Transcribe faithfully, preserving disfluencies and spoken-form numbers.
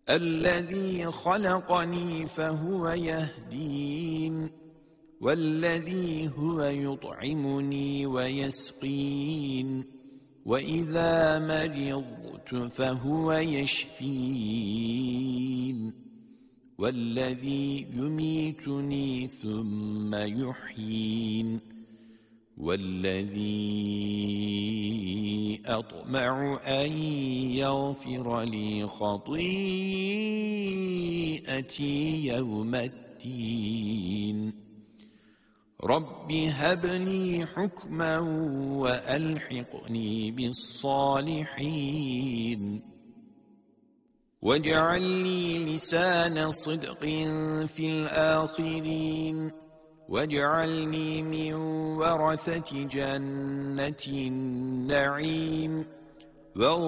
الذي خلقني فهو يهدين والذي هو يطعمني ويسقين وإذا مرضت فهو يشفين والذي يميتني ثم يحيين والذي أطمع أن يغفر لي خطيئتي يوم الدين رب هب لي حكما وألحقني بالصالحين واجعل لي لسان صدق في الآخرين واجعلني من ورثة جنة النعيم